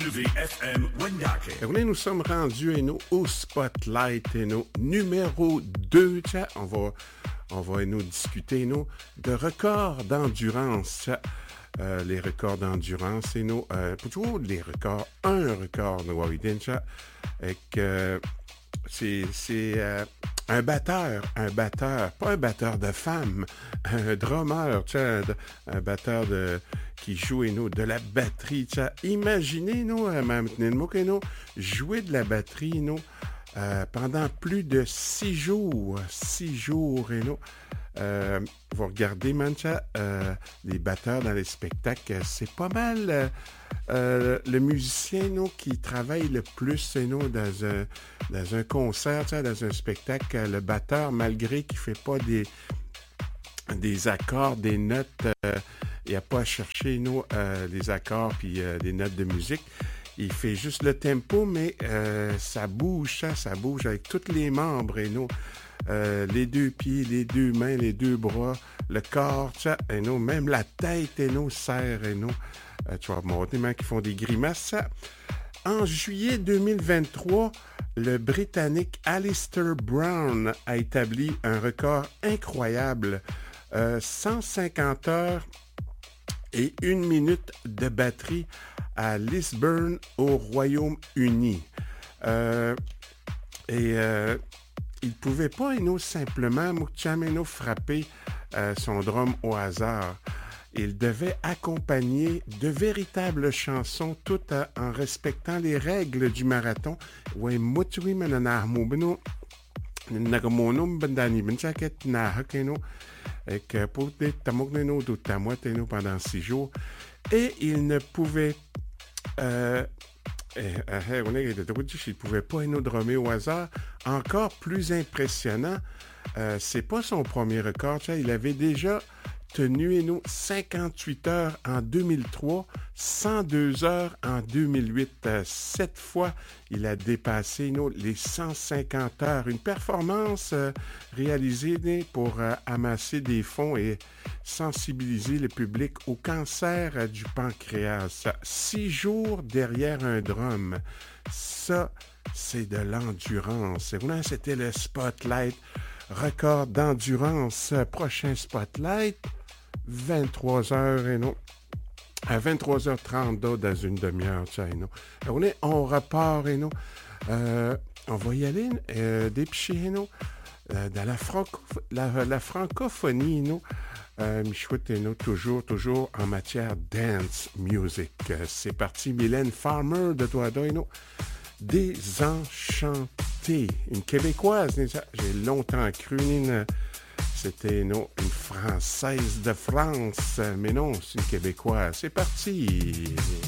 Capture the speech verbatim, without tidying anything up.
W F M Wendake. Et nous sommes rendus et nous, au Spotlight et nous, numéro deux. On va, on va nous discuter nous, de records d'endurance. Euh, les records d'endurance et nous, euh, plutôt les records, un record de Wawiden. Et que c'est, c'est euh, un batteur, un batteur, pas un batteur de femmes, un drummer, un batteur de, qui joue et nous, de la batterie. T'sais. Imaginez, nous, nous, jouer de la batterie, nous, euh, pendant plus de six jours, six jours, et nous, euh, vous regardez, mancha, euh, les batteurs dans les spectacles, c'est pas mal euh, euh, le musicien, nous, qui travaille le plus, et nous, dans un, dans un concert, dans un spectacle, le batteur, malgré qu'il fait pas des, des accords, des notes, euh, il n'y a pas à chercher, nous, euh, les accords puis euh, des notes de musique. Il fait juste le tempo, mais euh, ça bouge, ça, ça bouge avec tous les membres, et nous, euh, les deux pieds, les deux mains, les deux bras, le corps, ça, et nous, même la tête, et nous, serre, et nous, euh, tu vas montrer, même qui font des grimaces, ça. En juillet deux mille vingt-trois, le Britannique Alistair Brown a établi un record incroyable, euh, cent cinquante heures et une minute de batterie à Lisburn, au Royaume-Uni. Euh, et euh, il ne pouvait pas, nous, simplement, Mukchameno, frapper euh, son drum au hasard. Il devait accompagner de véritables chansons, tout euh, en respectant les règles du marathon. Ouais, mutui mananahmubeno, nagamonum bandani benchaket nahakeno. Et que pour des tamogneno du tamoiteno pendant six jours. Et il ne pouvait euh, euh, euh, il ne pouvait pas nous drummer au hasard. Encore plus impressionnant, euh, c'est pas son premier record. Il avait déjà tenu nous cinquante-huit heures en deux mille trois, cent deux heures en deux mille huit. Euh, sept fois, il a dépassé nous, les cent cinquante heures. Une performance euh, réalisée né, pour euh, amasser des fonds et sensibiliser le public au cancer euh, du pancréas. Six jours derrière un drum. Ça, c'est de l'endurance. Voilà, c'était le Spotlight. Record d'endurance. Prochain Spotlight. vingt-trois heures et non. À vingt-trois heures trente dans une demi-heure, tu sais, non. On, est, on repart et non. Euh, on va y aller euh, des pichets, non. Euh, dans la, franco- la, la francophonie, non. Euh, Michouette et nous, toujours, toujours en matière dance music. Euh, c'est parti, Mylène Farmer de Douada et nous. Désenchantée. Une Québécoise, j'ai longtemps cru, une. C'était non, une Française de France, mais non, c'est une Québécoise. C'est parti!